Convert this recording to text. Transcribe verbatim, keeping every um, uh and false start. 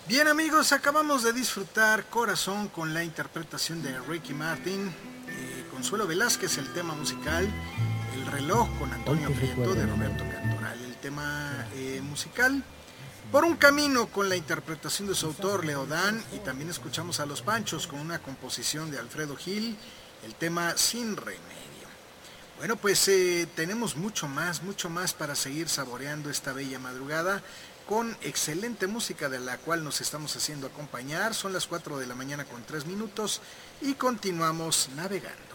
Bien amigos, acabamos de disfrutar Corazón con la interpretación de Ricky Martin, eh, Consuelo Velázquez el tema musical, El reloj con Hoy Antonio te Prieto recuerdo, de mi amor. Roberto Cantoral, el tema eh, musical, Por un camino con la interpretación de su autor Leodán, y también escuchamos a Los Panchos con una composición de Alfredo Gil, el tema Sin Remedio. Bueno, pues eh, tenemos mucho más, mucho más para seguir saboreando esta bella madrugada con excelente música de la cual nos estamos haciendo acompañar. Son las cuatro de la mañana con tres minutos y continuamos navegando.